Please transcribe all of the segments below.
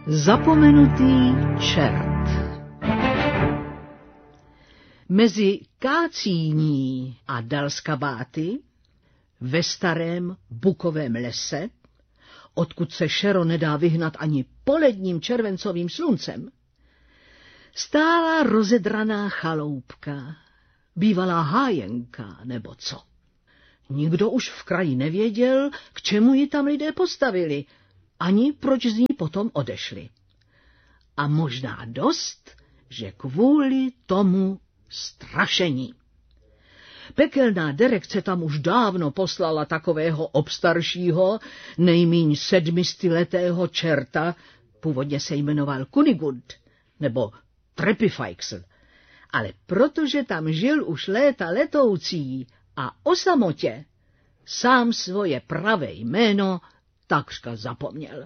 Zapomenutý čert. Mezi Kácíní a Dalskabáty, ve starém bukovém lese, odkud se šero nedá vyhnat ani poledním červencovým sluncem, stála rozedraná chaloupka, bývalá hájenka nebo co. Nikdo už v kraji nevěděl, k čemu ji tam lidé postavili, ani proč z ní potom odešli. A možná dost, že kvůli tomu strašení. Pekelná direkce tam už dávno poslala takového obstaršího, nejmíň 700letého čerta, původně se jmenoval Kunigund, nebo Trepifeixl, ale protože tam žil už léta letoucí a o samotě, sám svoje pravé jméno takřka zapomněl.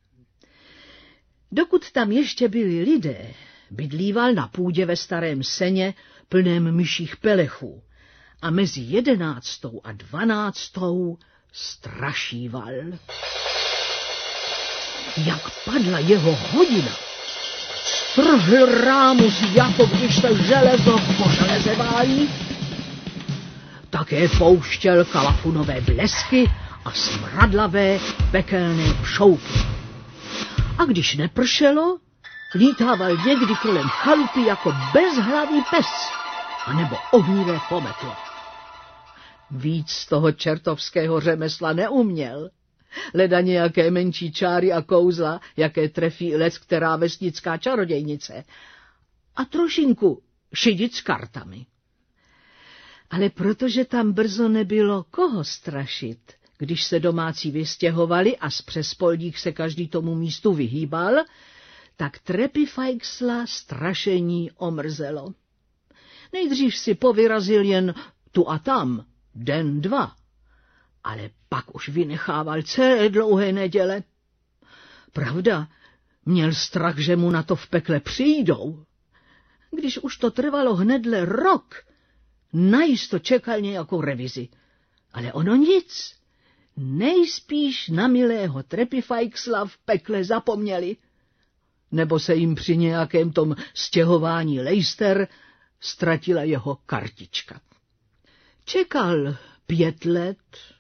Dokud tam ještě byli lidé, bydlíval na půdě ve starém seně plném myších pelechů a mezi 11. a 12. strašíval. Jak padla jeho hodina, strhl rámus, jako když se železo po železe válí, také pouštěl kalafunové blesky a smradlavé pekelné pšouky. A když nepršelo, lítával někdy kolem chalupy jako bezhlavý pes, anebo ohnivé pometlo. Víc z toho čertovského řemesla neuměl, leda nějaké menší čáry a kouzla, jaké trefí lec která vesnická čarodějnice, a trošinku šidit s kartami. Ale protože tam brzo nebylo koho strašit, když se domácí vystěhovali a z přespoldích se každý tomu místu vyhýbal, tak Trepifeixla strašení omrzelo. Nejdřív si povyrazil jen tu a tam, den, dva, ale pak už vynechával celé dlouhé neděle. Pravda, měl strach, že mu na to v pekle přijdou. Když už to trvalo hnedle rok, najisto čekal nějakou revizi, ale ono nic. Nejspíš na milého Trepifeixla v pekle zapomněli, nebo se jim při nějakém tom stěhování lejster ztratila jeho kartička. Čekal 5 let,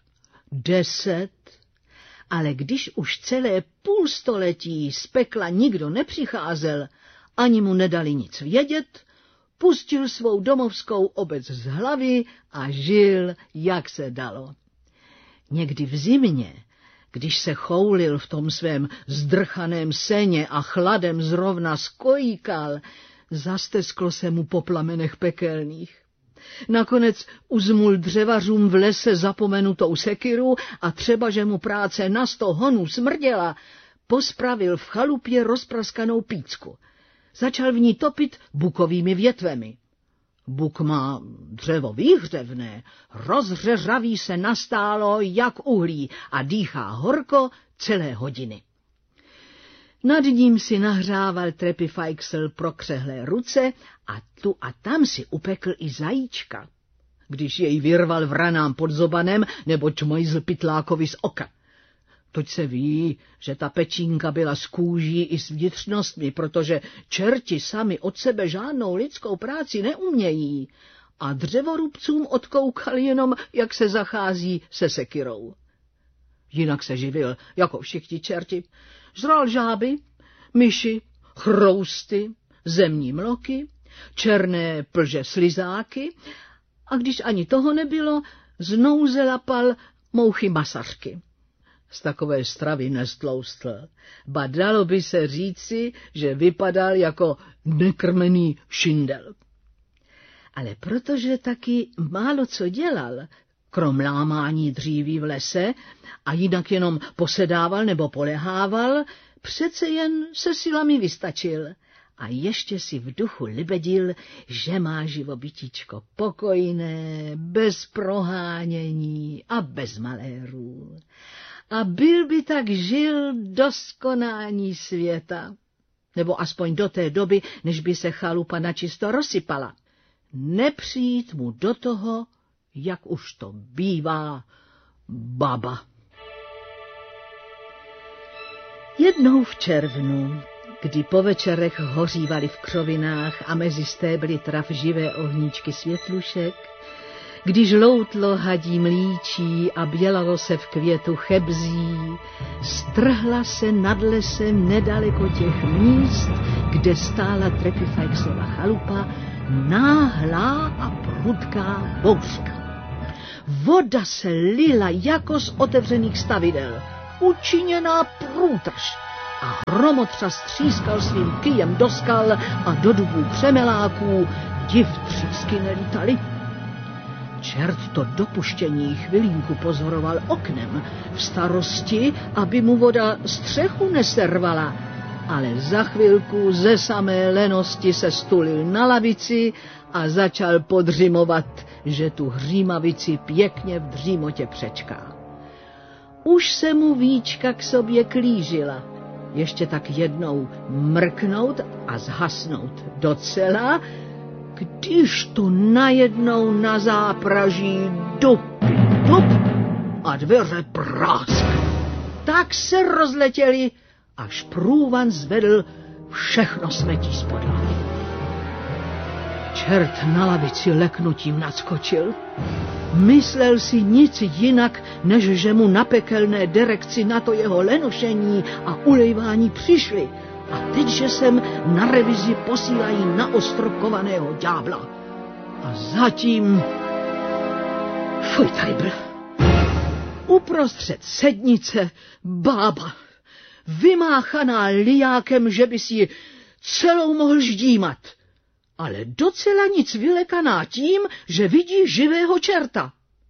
10, ale když už celé půlstoletí z pekla nikdo nepřicházel, ani mu nedali nic vědět, pustil svou domovskou obec z hlavy a žil, jak se dalo. Někdy v zimě, když se choulil v tom svém zdrchaném seně a chladem zrovna skojíkal, zastesklo se mu po plamenech pekelných. Nakonec uzmul dřevařům v lese zapomenutou sekiru a třeba, že mu práce na 100 honů smrděla, pospravil v chalupě rozpraskanou pícku. Začal v ní topit bukovými větvemi. Buk má dřevo výhřevné, rozřeřaví se nastálo jak uhlí a dýchá horko celé hodiny. Nad ním si nahřával Trepifeixl prokřehlé ruce a tu a tam si upekl i zajíčka, když jej vyrval vranám pod zobanem nebo čmojzl pytlákovi z oka. Toť se ví, že ta pečínka byla z kůží i s vnitřnostmi, protože čerti sami od sebe žádnou lidskou práci neumějí a dřevorubcům odkoukal jenom, jak se zachází se sekirou. Jinak se živil, jako všichni čerti. Žral žáby, myši, chrousty, zemní mloky, černé plže slizáky a když ani toho nebylo, znouze lapal mouchy masařky. Z takové stravy nestloustl, ba dalo by se říci, že vypadal jako nekrmený šindel. Ale protože taky málo co dělal, krom lámání dříví v lese, a jinak jenom posedával nebo polehával, přece jen se silami vystačil a ještě si v duchu libedil, že má živobytíčko pokojné, bez prohánění a bez malérů. A byl by tak žil do skonání světa, nebo aspoň do té doby, než by se chalupa načisto rozsypala. Nepřijít mu do toho, jak už to bývá, baba. Jednou v červnu, kdy po večerech hořívaly v křovinách a mezi stébly trav živé ohníčky světlušek, když loutlo hadí mlíčí a bělalo se v květu chebzí, strhla se nad lesem nedaleko těch míst, kde stála Trepifajksova chalupa, náhlá a prudká bouřka. Voda se lila jako z otevřených stavidel, učiněná průtrž, a hromotřas třískal svým kyjem do skal a do dubů křemeláků, div třísky nelítaly. Čert to dopuštění chvilinku pozoroval oknem v starosti, aby mu voda střechu neservala, ale za chvilku ze samé lenosti se stulil na lavici a začal podřimovat, že tu hřímavici pěkně v dřímotě přečká. Už se mu víčka k sobě klížila, ještě tak jednou mrknout a zhasnout docela, když to najednou na zápraží dup a dveře prásk. Tak se rozletěli, až průvan zvedl všechno smetí z podlahy. Čert na lavici leknutím nadskočil. Myslel si nic jinak, než že mu na pekelné direkci na to jeho lenošení a ulejvání přišli. A teď, že sem na revizi posílají naostrokovaného ďábla. A zatím... Fuj, tajbl. Uprostřed sednice bába, vymáchaná lijákem, že by si ji celou mohl ždímat, ale docela nic vylekaná tím, že vidí živého čerta.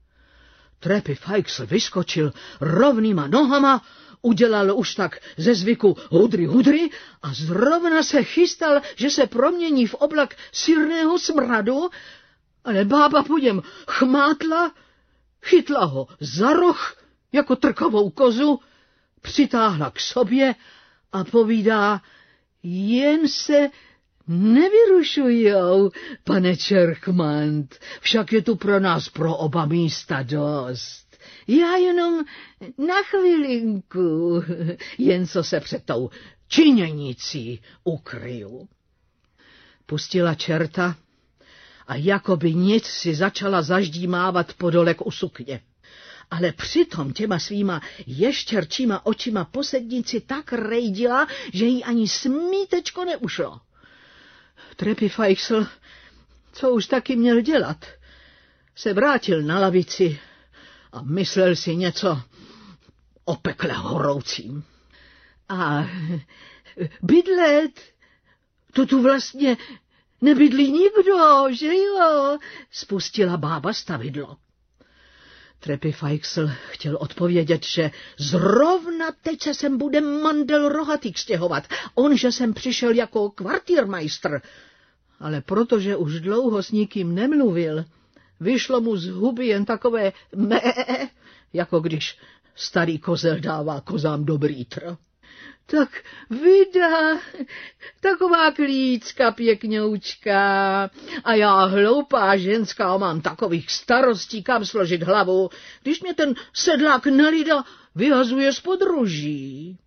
Trepifajksl vyskočil rovnýma nohama, udělal už tak ze zvyku hudry a zrovna se chystal, že se promění v oblak syrného smradu, ale bába po něm chmátla, chytla ho za roh jako trkovou kozu, přitáhla k sobě a povídá: jen se nevyrušujou, pane Čerchmant, však je tu pro nás pro oba místa dost. Já jenom na chvilinku, jen co se před tou činěnicí ukryju. Pustila čerta a jakoby nic si začala zaždímávat podolek u sukně. Ale přitom těma svýma ještěrčíma očima po sednici tak rejdila, že jí ani smítečko neušlo. Trepifajksl, co už taky měl dělat, se vrátil na lavici a myslel si něco o pekle horoucím. A bydlet, to tu vlastně nebydlí nikdo, že jo? Spustila bába stavidlo. Trepifajksl chtěl odpovědět, že zrovna teď se sem bude mandel rohatýk stěhovat. On, že sem přišel jako kvartírmajstr. Ale protože už dlouho s nikým nemluvil, vyšlo mu z huby jen takové mé, jako když starý kozel dává kozám dobrý tr. Tak vydá, taková klícka pěkňoučka, a já hloupá ženská mám takových starostí, kam složit hlavu, když mě ten sedlák nelida vyhazuje z podruží.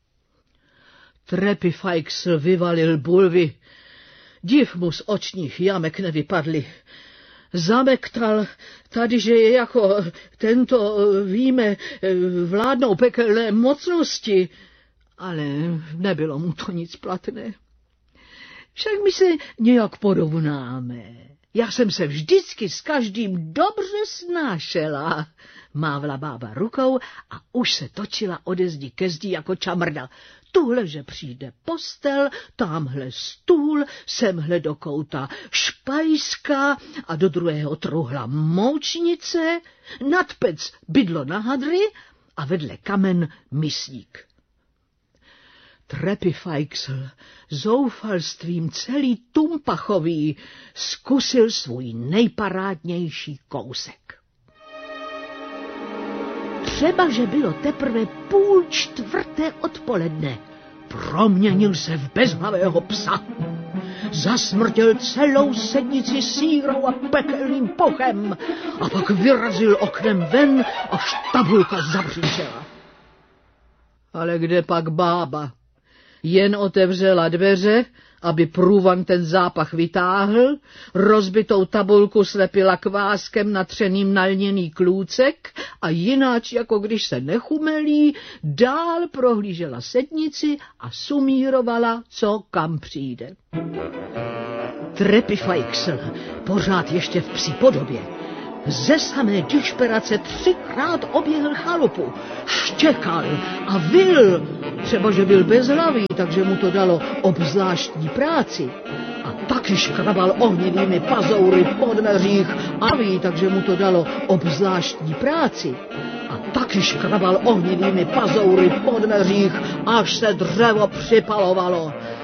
Trepifajksl vyvalil bulvy, div mu z očních jamek nevypadly. Zamektal tady, že je jako tento, víme, vládnou pekelné mocnosti, ale nebylo mu to nic platné. Však my se nějak porovnáme. Já jsem se vždycky s každým dobře snášela, mávla bába rukou a už se točila ode zdi ke zdi jako čamrda. Tuhle, že přijde postel, tamhle stůl, semhle do kouta špajska a do druhého truhla moučnice, nad pec bydlo na hadry a vedle kamen misník. Trepifajksl zoufalstvím celý tumpachový zkusil svůj nejparádnější kousek. Třeba, že bylo teprve 3:30 odpoledne, proměnil se v bezhlavého psa. Zasmrtěl celou sednici sírou a pekelným pochem a pak vyrazil oknem ven, až tabulka zabřičela. Ale kde pak bába? Jen otevřela dveře, aby průvan ten zápach vytáhl, rozbitou tabulku slepila kváskem natřeným na lněný klůcek a jináč, jako když se nechumelí, dál prohlížela sednici a sumírovala, co kam přijde. Trepifajksl, pořád ještě v psí podobě, ze samé dišperace 3krát oběhl chalupu, štěkal a vyl, třeba že byl bezhlavý, takže mu to dalo obzvláštní práci. A taky škrabal ohnivými pazoury po dveřích a ví, takže mu to dalo obzvláštní práci. A taky škrabal ohnivými pazoury po dveřích, až se dřevo připalovalo.